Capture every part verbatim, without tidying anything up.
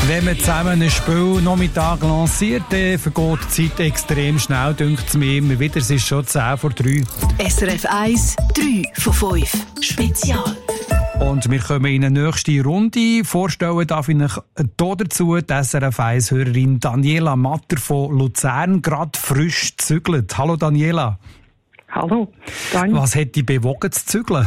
Wenn man zusammen ein Spiel Nachmittag lanciert, dann vergeht die Zeit extrem schnell, dünkt es mir immer wieder. Es ist schon zehn vor drei. S R F eins, drei von fünf. Spezial. Und wir kommen in eine nächste Runde. Vorstellen darf ich euch hier dazu die S R F eins-Hörerin Daniela Matter von Luzern, gerade frisch gezügelt. Hallo Daniela. Hallo. Dani. Was hat dich bewogen zu zügeln?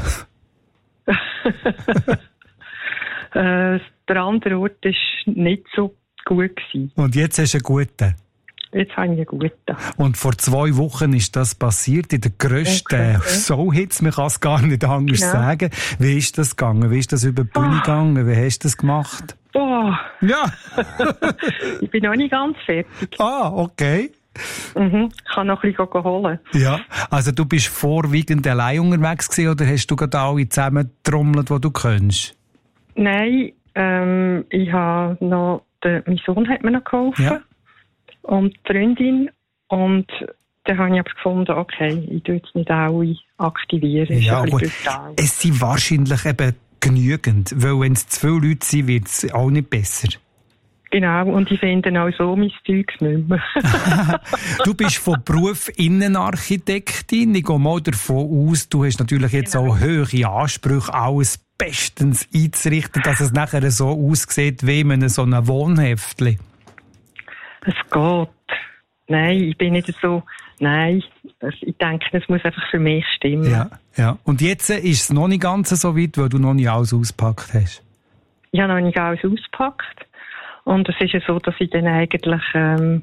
äh, der andere Ort war nicht so gut gewesen. Und jetzt hast du einen guten? Jetzt habe ich einen guten. Und vor zwei Wochen ist das passiert, in der grössten okay. Soul-Hits, man kann es gar nicht anders ja. sagen. Wie ist das gegangen? Wie ist das über die Bühne oh. gegangen? Wie hast du das gemacht? Oh. Ja. Ich bin noch nicht ganz fertig. Ah, okay. Mhm. Ich kann noch ein bisschen holen. Ja, also du bist vorwiegend allein unterwegs gewesen, oder hast du gerade alle zusammen getrommelt, die du kennst? Nein, ähm, ich habe noch, der, mein Sohn hat mir noch geholfen. Ja. Und die Freundin. Und dann habe ich aber gefunden, okay, ich tue jetzt nicht alle aktivieren. Ja, aber es sind wahrscheinlich eben genügend, weil wenn es zu viele Leute sind, wird es auch nicht besser. Genau, und ich finde auch so mein Zeug nicht mehr. Du bist von Beruf Innenarchitektin. Ich gehe mal davon aus, du hast natürlich jetzt genau. auch hohe Ansprüche, alles bestens einzurichten, dass es nachher so aussieht wie in einem so einem Wohnhäftchen. Es geht. Nein, ich bin nicht so... Nein, ich denke, es muss einfach für mich stimmen. Ja, ja. Und jetzt ist es noch nicht ganz so weit, weil du noch nicht alles ausgepackt hast. Ich habe noch nicht alles ausgepackt. Und es ist ja so, dass ich dann eigentlich ähm,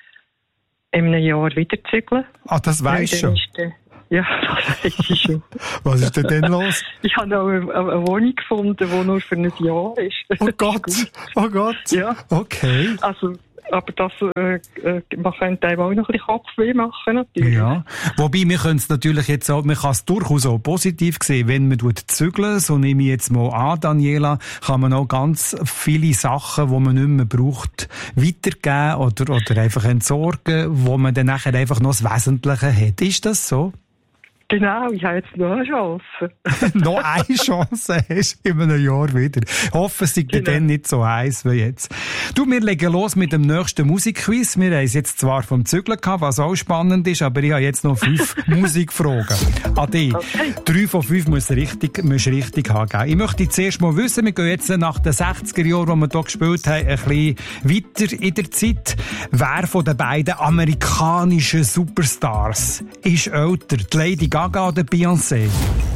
in einem Jahr wieder zügle. Ah, das weisst du schon? Der, ja, das weiss ich schon. Was ist denn denn los? Ich habe noch eine, eine Wohnung gefunden, die nur für ein Jahr ist. Oh Gott, oh Gott. Ja. Okay. Also, aber das, äh, man könnte einem auch noch ein bisschen Kopfweh machen, natürlich. Ja. Wobei, wir können es natürlich jetzt auch, man kann es durchaus auch positiv sehen, wenn man zügeln, so nehme ich jetzt mal an, Daniela, kann man auch ganz viele Sachen, die man nicht mehr braucht, weitergeben oder, oder einfach entsorgen, wo man dann nachher einfach noch das Wesentliche hat. Ist das so? Genau, ich habe jetzt noch eine Chance. Noch eine Chance hast du in einem Jahr wieder. Hoffen, es sei genau. dann nicht so heiß wie jetzt. Du, wir legen los mit dem nächsten Musikquiz. Wir haben es jetzt zwar vom Zügeln gehabt, was auch spannend ist, aber ich habe jetzt noch fünf Musikfragen. Adi, okay. drei von fünf muss richtig, muss richtig haben. Ich möchte zuerst mal wissen, wir gehen jetzt nach den sechziger Jahren, wo wir hier gespielt haben, ein bisschen weiter in der Zeit. Wer von den beiden amerikanischen Superstars ist älter? Die Lady Gaga oder Beyoncé?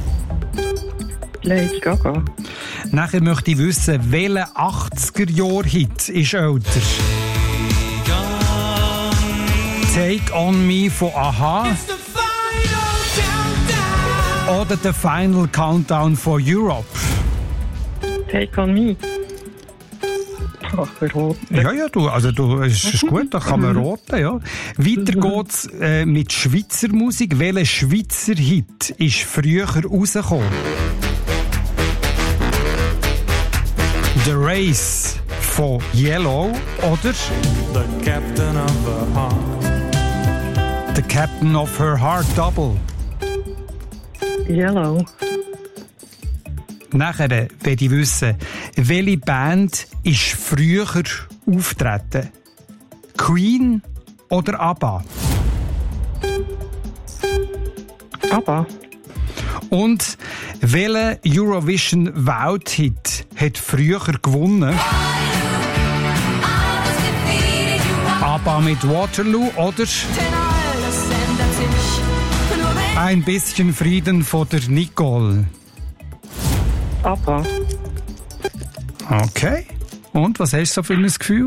Lady Gaga. Nachher möchte ich wissen, welcher achtziger-Jahr-Hit ist älter? Take On Me von A-ha oder The Final Countdown von Europe? Take On Me. Ach, ja, ja, du, also du, es ist gut, da kann man roten, ja. Weiter geht's äh, mit Schweizer Musik. Welcher Schweizer Hit ist früher rausgekommen? The Race von Yellow oder The Captain of Her Heart. The Captain of Her Heart Double. Yellow. Nachher will ich wissen, welche Band ist früher auftreten? Queen oder ABBA? ABBA. Und welcher Eurovision Welthit hat früher gewonnen? ABBA mit Waterloo oder Ein bisschen Frieden von der Nicole? ABBA. Okay. Und, was hast du so für ein Gefühl?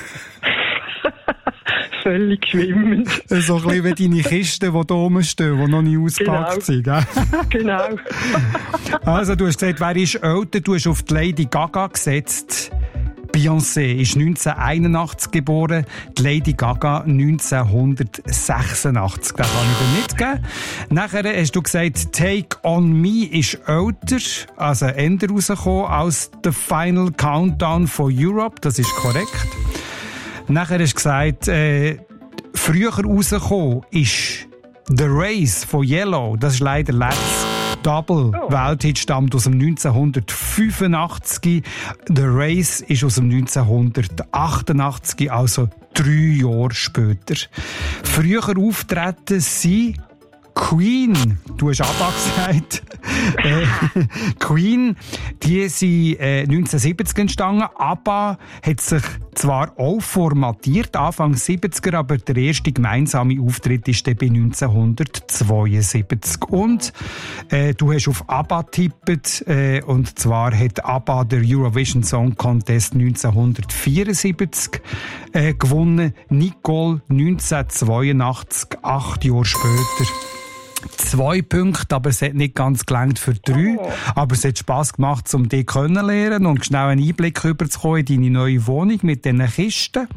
Völlig schwimmend. So ein bisschen wie deine Kisten, die da oben stehen, die noch nicht ausgepackt genau. sind. Genau. Also, du hast gesagt, wer ist älter? Du hast auf die Lady Gaga gesetzt. Beyoncé ist neunzehnhunderteinundachtzig geboren, die Lady Gaga neunzehnhundertsechsundachtzig. Das kann ich dir nicht geben. Nachher hast du gesagt, Take On Me ist älter, also eher rausgekommen als The Final Countdown von Europe. Das ist korrekt. Nachher hast du gesagt, äh, früher rausgekommen ist The Race von Yellow. Das ist leider letzt. Double oh. Welthit stammt aus dem neunzehnhundertfünfundachtzig. The Race ist aus dem neunzehnhundertachtundachtzig, also drei Jahre später. Früher auftreten sie Queen, du hast ABBA gesagt. äh, Queen, die sind äh, neunzehnhundertsiebzig entstanden. ABBA hat sich zwar auch formatiert, Anfang siebziger, aber der erste gemeinsame Auftritt ist dann bei neunzehnhundertzweiundsiebzig. Und äh, du hast auf ABBA getippt, äh, und zwar hat ABBA den Eurovision Song Contest neunzehnhundertvierundsiebzig äh, gewonnen. Nicole neunzehnhundertzweiundachtzig, acht Jahre später. Zwei Punkte, aber es hat nicht ganz gelangt für drei. Oh. Aber es hat Spass gemacht, um dich kennenzulernen und schnell einen Einblick rüberzukommen in deine neue Wohnung mit diesen Kisten.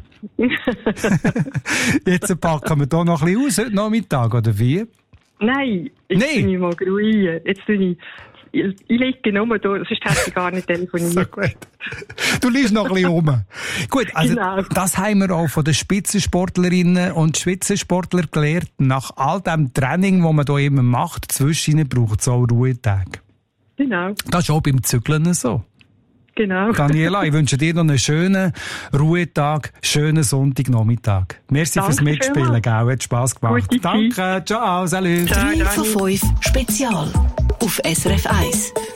Jetzt packen wir hier noch ein bisschen aus heute Nachmittag, oder wie? Nein, jetzt nee. bin ich mal gruien. Jetzt tue ich... Ich, ich liege nur da, sonst hätte ich gar nicht telefoniert. So gut. Du liegst noch ein bisschen rum. Gut, also genau. Das haben wir auch von den Spitzensportlerinnen und Spitzensportlern gelernt. Nach all dem Training, das man hier immer macht, zwischen braucht es auch Ruhetage. Genau. Das ist auch beim Zügeln so. Genau. Daniela, ich wünsche dir noch einen schönen Ruhetag, schönen Sonntagnachmittag. Merci Danke fürs Mitspielen, gell? Hat Spass gemacht. Gute Danke, ciao, salut. drei von fünf Spezial auf S R F eins.